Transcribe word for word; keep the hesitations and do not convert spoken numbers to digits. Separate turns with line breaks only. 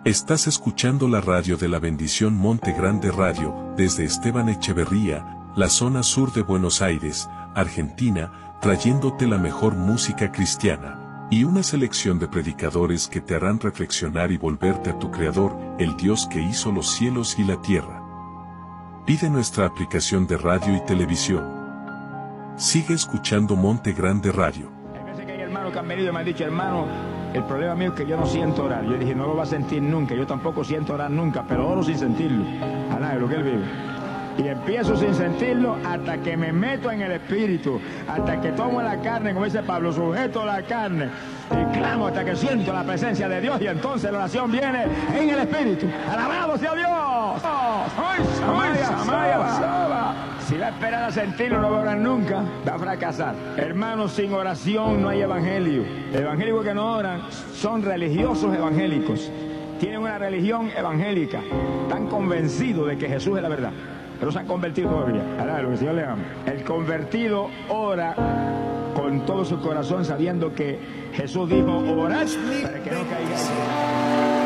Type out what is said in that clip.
Estás escuchando la radio de la bendición Monte Grande Radio, desde Esteban Echeverría, la zona sur de Buenos Aires, Argentina, trayéndote la mejor música cristiana, y una selección de predicadores que te harán reflexionar y volverte a tu Creador, el Dios que hizo los cielos y la tierra. Pide nuestra aplicación de radio y televisión. Sigue escuchando Monte Grande Radio.
Hay veces que hay hermanos que han venido y me han dicho, hermano, el problema mío es que yo no siento orar. Yo dije, no lo va a sentir nunca, yo tampoco siento orar nunca, pero oro sin sentirlo. A nada de lo que él vive. Y empiezo sin sentirlo hasta que me meto en el espíritu, hasta que tomo la carne, como dice Pablo, sujeto la carne, y clamo hasta que siento la presencia de Dios, y entonces la oración viene en el espíritu. ¡Alabado sea Dios! Si va a esperar a sentirlo, no va a orar nunca, va a fracasar. Hermanos, sin oración no hay evangelio. Evangélicos que no oran son religiosos evangélicos. Tienen una religión evangélica. Están convencidos de que Jesús es la verdad, pero se han convertido todavía. Ahora, lo que el Señor le ama. El convertido ora con todo su corazón, sabiendo que Jesús dijo, orad para que no caigáis.